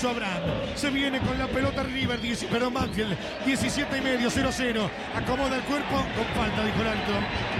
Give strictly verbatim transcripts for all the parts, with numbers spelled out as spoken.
derecho Abraham. Se viene con la pelota River, diez, perdón, Banfield, diecisiete y medio, cero cero. Acomoda el cuerpo, con falta, dijo el árbitro.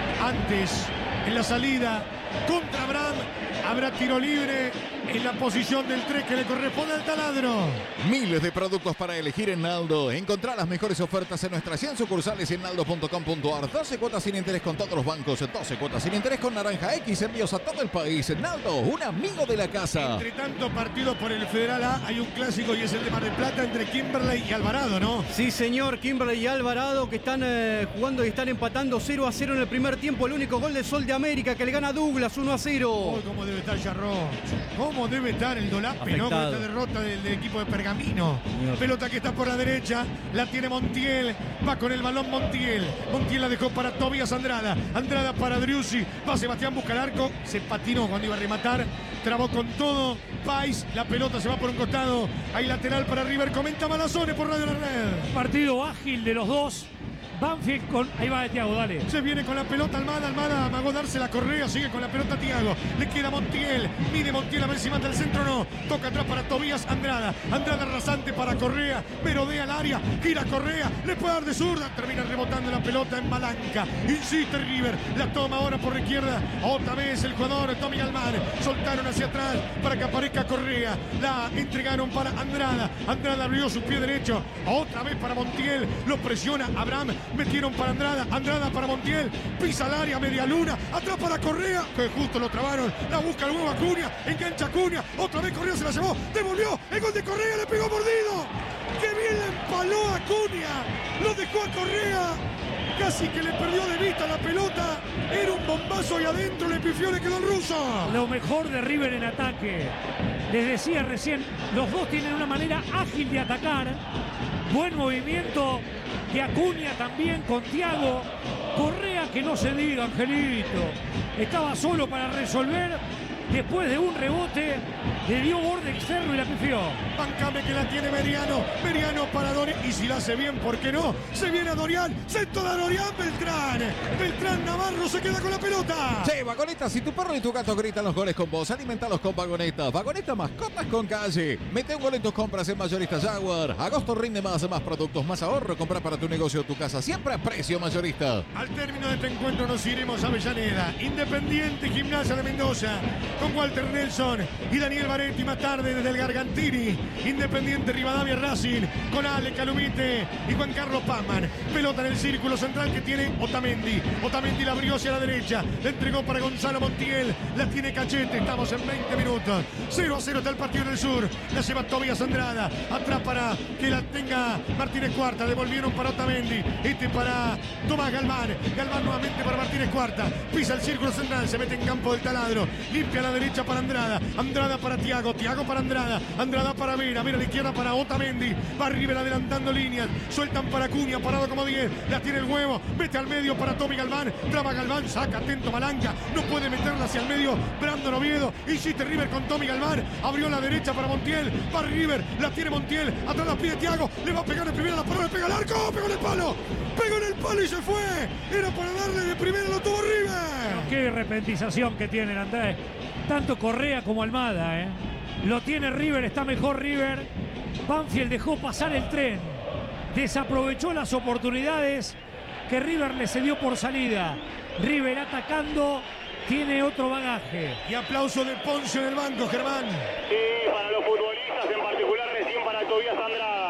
Antes, en la salida, contra Abraham, habrá tiro libre en la posición del tres que le corresponde al taladro. Miles de productos para elegir en Naldo. Encontrá las mejores ofertas en nuestras cien sucursales y en naldo punto com punto ar. doce cuotas sin interés con todos los bancos, doce cuotas sin interés con Naranja X, envíos a todo el país. Naldo, un amigo de la casa. Entre tanto partido por el Federal A, hay un clásico y es el de Mar del Plata entre Kimberley y Alvarado, ¿no? Sí, señor, Kimberley y Alvarado que están eh, jugando y están empatando cero a cero en el primer tiempo. El único gol de Sol de América que le gana a Douglas uno a cero. Oh, ¿cómo debe estar Yarro? ¿Cómo debe estar el Dolape, ¿no? Con esta derrota del, del equipo de Pergamino. Señor. Pelota que está por la derecha, la tiene Montiel, va con el balón Montiel. Montiel la dejó para Tobías Andrada. Andrada para Driussi, va Sebastián, busca el arco, se patinó cuando iba a rematar, trabó con todo. Pais, la pelota se va por un costado. Hay lateral para River, comenta Malazone por Radio La Red. Partido ágil de los dos. Banfield con... Ahí va Thiago, dale. Se viene con la pelota Almada, Almada amagó darse la Correa, sigue con la pelota Thiago. Le queda Montiel, mide Montiel a ver si manda el centro o no. Toca atrás para Tobías Andrada. Andrada rasante para Correa, merodea al área, gira Correa, le puede dar de zurda. Termina rebotando la pelota en Malanca. Insiste River, la toma ahora por la izquierda. Otra vez el jugador Tommy Galmán. Soltaron hacia atrás para que aparezca Correa. La entregaron para Andrada. Andrada abrió su pie derecho. Otra vez para Montiel. Lo presiona Abraham. Metieron para Andrada, Andrada para Montiel, pisa el área, media luna, atrás para Correa, que justo lo trabaron, la busca el nuevo Acuña, engancha Acuña, otra vez Correa se la llevó, devolvió, el gol de Correa, le pegó mordido, que bien le empaló a Acuña, lo dejó a Correa, casi que le perdió de vista la pelota, era un bombazo y adentro le pifió, le quedó el ruso. Lo mejor de River en ataque, les decía recién, los dos tienen una manera ágil de atacar, buen movimiento de Acuña también con Thiago. Correa, que no se diga, Angelito, estaba solo para resolver. Después de un rebote, le dio borde externo y la pifió. Bancame que la tiene Meriano. Meriano para Dorian. Y si la hace bien, ¿por qué no? Se viene a Dorian. Centro de Dorian. Beltrán. Beltrán Navarro se queda con la pelota. Sí, Vagoneta, si tu perro y tu gato gritan los goles con vos, alimentalos con Vagoneta. Vagoneta, mascotas con calle. Mete un gol en tus compras en Mayorista Jaguar. Agosto rinde más, más productos, más ahorro. Compra para tu negocio o tu casa. Siempre a precio mayorista. Al término de este encuentro nos iremos a Avellaneda. Independiente Gimnasia de Mendoza. Con Walter Nelson y Daniel Baretti más tarde desde el Gargantini. Independiente Rivadavia Racing con Ale Calumite y Juan Carlos Pazman. Pelota en el círculo central que tiene Otamendi. Otamendi la abrió hacia la derecha. Le entregó para Gonzalo Montiel. La tiene Cachete. Estamos en veinte minutos. cero a cero está el partido en el sur. La lleva Tobías Andrada. Atrás para que la tenga Martínez Cuarta. Devolvieron para Otamendi. Este para Tomás Galván. Galván nuevamente para Martínez Cuarta. Pisa el círculo central. Se mete en campo del taladro. Limpia la derecha para Andrada, Andrada para Thiago, Thiago para Andrada, Andrada para Vera, Vera a la izquierda para Otamendi, va River adelantando líneas, sueltan para Acuña, parado como diez, la tiene el huevo, mete al medio para Tommy Galván, traba Galván, saca atento Malanca, no puede meterla hacia el medio, Brandon Oviedo, insiste River con Tommy Galván, abrió la derecha para Montiel, va River, la tiene Montiel, atrás la pide Thiago, le va a pegar de primera, la paró, le pega al arco, pegó en el palo, pegó en el palo y se fue, era para darle de primera, lo tuvo River. Qué repentización que tienen, Andrés. Tanto Correa como Almada, ¿eh? Lo tiene River, está mejor River. Banfield dejó pasar el tren. Desaprovechó las oportunidades que River le cedió por salida. River atacando, tiene otro bagaje. Y aplauso de Ponce en el banco, Germán. Sí, para los futbolistas, en particular recién para Tobías Andrada.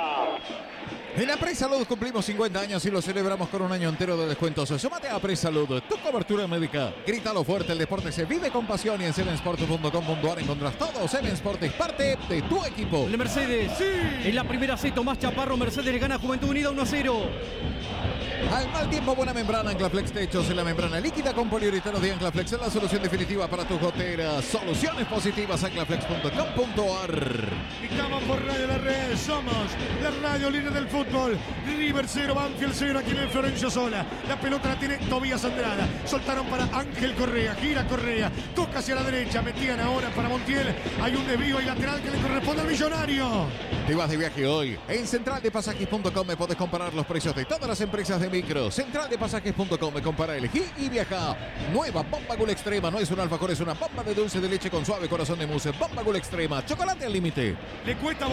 En la Presalud cumplimos cincuenta años y lo celebramos con un año entero de descuentos. Súmate a Presalud, tu cobertura médica. Grítalo fuerte, el deporte se vive con pasión y en seven sport punto com punto ar encontrás todo. seven Sport es parte de tu equipo. El Mercedes. Sí. En la primera C, Tomás Chaparro, Mercedes le gana a Juventud Unida uno a cero. Al mal tiempo, buena membrana, Anclaflex Techos en la membrana líquida con poliuretano de Anclaflex es la solución definitiva para tus goteras. Soluciones positivas, anclaflex punto com punto ar. Estamos por Radio La Red, somos la radio líder del fútbol. River cero, Banfield cero, aquí en el Florencio Sola. La pelota la tiene Tobías Andrada. Soltaron para Ángel Correa, gira Correa, toca hacia la derecha, metían ahora para Montiel. Hay un desvío y lateral que le corresponde al Millonario. Te vas de viaje hoy. En central de pasajes punto com me podés comparar los precios de todas las empresas de micro. central de pasajes punto com me compara, elegí y viaja. Nueva Bomba Gul Extrema. No es un alfajor, es una bomba de dulce de leche con suave corazón de mousse. Bomba Gul Extrema. Chocolate al límite. Le cuesta